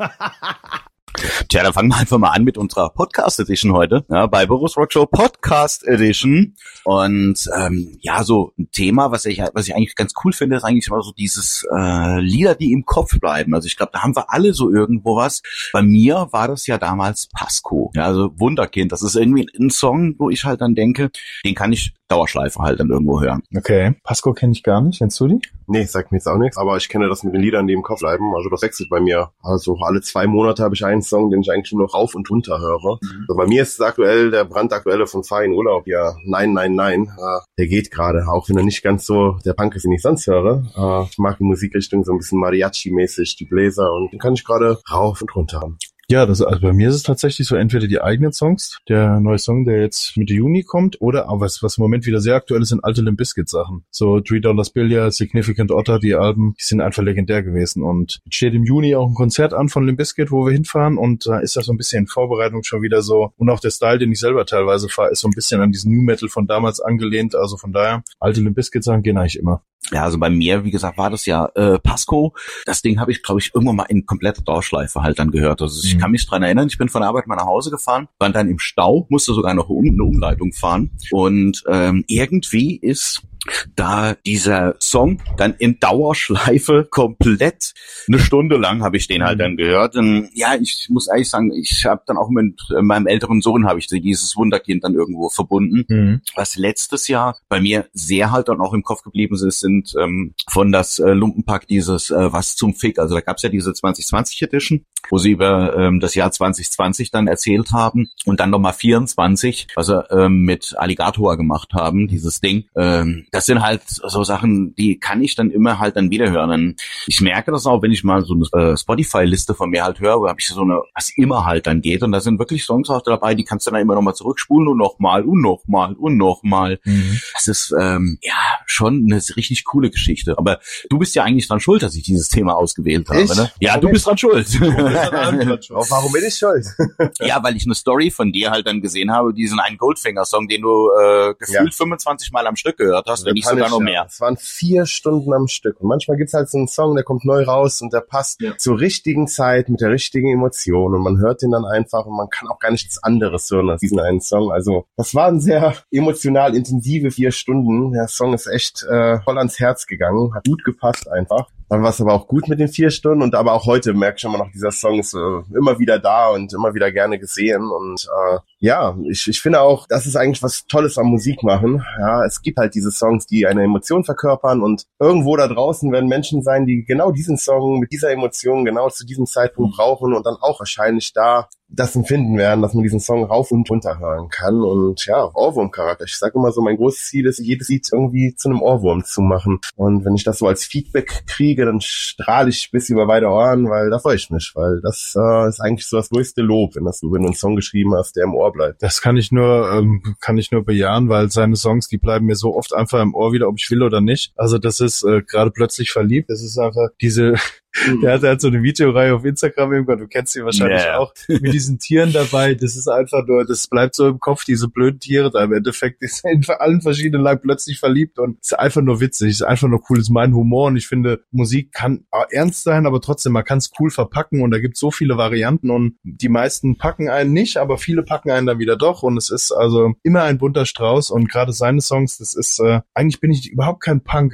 Tja, dann fangen wir einfach mal an mit unserer Podcast Edition heute, ja, bei Boris Rock Show Podcast Edition. Und ja, so ein Thema, was ich eigentlich ganz cool finde, ist eigentlich immer so dieses Lieder, die im Kopf bleiben. Also ich glaube, da haben wir alle so irgendwo was. Bei mir war das ja damals Pasco, ja, also Wunderkind. Das ist irgendwie ein Song, wo ich halt dann denke, den kann ich Dauerschleife halt dann irgendwo hören. Okay, Pasco kenne ich gar nicht. Kennst du die? Nee, sagt mir jetzt auch nichts, aber ich kenne das mit den Liedern, die im Kopf bleiben. Also das wechselt bei mir. Also alle 2 Monate habe ich einen Song, den ich eigentlich nur noch rauf und runter höre. Also bei mir ist es aktuell der brandaktuelle von Fahr in Urlaub, ja, Nein, Nein, Nein. Der geht gerade, auch wenn er nicht ganz so der Punk ist, den ich sonst höre. Ich mag die Musikrichtung so ein bisschen Mariachi-mäßig, die Bläser, und den kann ich gerade rauf und runter haben. Ja, also bei mir ist es tatsächlich so, entweder die eigenen Songs, der neue Song, der jetzt Mitte Juni kommt, oder aber was im Moment wieder sehr aktuell ist, sind alte Limp Bizkit Sachen. So $3 Bill, Significant Otter, die Alben, die sind einfach legendär gewesen. Und jetzt steht im Juni auch ein Konzert an von Limp Bizkit, wo wir hinfahren, und da ist das so ein bisschen in Vorbereitung schon wieder so. Und auch der Style, den ich selber teilweise fahre, ist so ein bisschen an diesen New Metal von damals angelehnt. Also von daher, alte Limp Bizkit Sachen gehen eigentlich immer. Ja, also bei mir, wie gesagt, war das ja Pasco. Das Ding habe ich, glaube ich, irgendwann mal in kompletter Dauerschleife halt dann gehört. Also ich kann mich dran erinnern, ich bin von der Arbeit mal nach Hause gefahren, war dann im Stau, musste sogar noch eine Umleitung fahren. Und irgendwie ist da dieser Song dann in Dauerschleife komplett 1 Stunde lang habe ich den halt dann gehört. Und ja, ich muss ehrlich sagen, ich habe dann auch mit meinem älteren Sohn habe ich dieses Wunderkind dann irgendwo verbunden. Was letztes Jahr bei mir sehr halt dann auch im Kopf geblieben ist, sind von das Lumpenpack dieses Was zum Fick. Also da gab's ja diese 2020 Edition, wo sie über das Jahr 2020 dann erzählt haben, und dann nochmal 24, was sie mit Alligator gemacht haben, dieses Ding. Das sind halt so Sachen, die kann ich dann immer halt dann wieder hören. Ich merke das auch, wenn ich mal so eine Spotify-Liste von mir halt höre, wo habe ich so eine, was immer halt dann geht, und da sind wirklich Songs auch dabei, die kannst du dann immer nochmal zurückspulen und nochmal und nochmal und nochmal. Das ist ja schon eine richtig coole Geschichte. Aber du bist ja eigentlich dran schuld, dass ich dieses Thema ausgewählt habe, ne? Ja, du bist dran schuld. Warum bin ich schuld? Ja, weil ich eine Story von dir halt dann gesehen habe, diesen einen Goldfinger-Song, den du gefühlt 25 Mal am Stück gehört hast, wenn nicht sogar noch mehr. Es waren 4 Stunden am Stück. Und manchmal gibt's halt so einen Song, der kommt neu raus und der passt zur richtigen Zeit mit der richtigen Emotion, und man hört den dann einfach und man kann auch gar nichts anderes hören als diesen einen Song. Also das waren sehr emotional intensive 4 Stunden. Der Song ist echt voll ans Herz gegangen, hat gut gepasst einfach. Dann war es aber auch gut mit den 4 Stunden, und aber auch heute merke ich immer noch, dieser Song ist immer wieder da und immer wieder gerne gesehen. Und ja, ich finde auch, das ist eigentlich was Tolles am Musik machen. Ja, es gibt halt diese Songs, die eine Emotion verkörpern, und irgendwo da draußen werden Menschen sein, die genau diesen Song mit dieser Emotion genau zu diesem Zeitpunkt brauchen und dann auch wahrscheinlich da das empfinden werden, dass man diesen Song rauf und runter hören kann. Und ja, Ohrwurm-Charakter. Ich sage immer so, mein großes Ziel ist, jedes Lied irgendwie zu einem Ohrwurm zu machen. Und wenn ich das so als Feedback kriege, dann strahle ich bis über beide Ohren, weil da freue ich mich, weil das ist eigentlich so das größte Lob, wenn du einen Song geschrieben hast, der im Ohr bleibt. Das kann ich nur bejahen, weil seine Songs, die bleiben mir so oft einfach im Ohr wieder, ob ich will oder nicht. Also das ist gerade plötzlich verliebt. Das ist einfach diese... Der hat so eine Videoreihe auf Instagram irgendwann, du kennst sie wahrscheinlich auch, mit diesen Tieren dabei. Das ist einfach nur, das bleibt so im Kopf, diese blöden Tiere da. Im Endeffekt ist er in allen verschiedenen Lagen plötzlich verliebt, und ist einfach nur witzig, ist einfach nur cool, ist mein Humor, und ich finde, Musik kann ernst sein, aber trotzdem, man kann es cool verpacken, und da gibt es so viele Varianten, und die meisten packen einen nicht, aber viele packen einen dann wieder doch, und es ist also immer ein bunter Strauß, und gerade seine Songs, das ist, eigentlich bin ich überhaupt kein Punk,